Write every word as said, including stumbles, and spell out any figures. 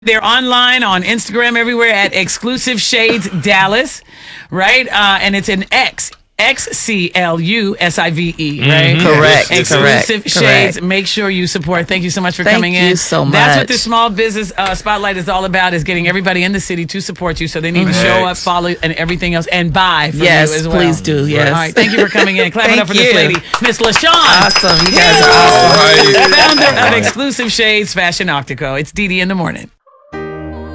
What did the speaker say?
They're online on Instagram, everywhere at Exclusive Shades Dallas, right? Uh, and it's an X. X C L U S I V E, right? Mm-hmm. Correct. Exclusive Correct. Shades. Correct. Make sure you support. Thank you so much for Thank coming in. Thank you so much. That's what the Small Business uh, Spotlight is all about, is getting everybody in the city to support you. So they need mm-hmm. to show up, follow, and everything else, and buy for yes, you as well. Yes, please do. Yes. All right. Thank you for coming in. Clap it up for you. this lady, Miss LaShawn. Awesome. You guys are awesome. Founder of Exclusive Shades Fashion Octico. It's Dee Dee in the morning.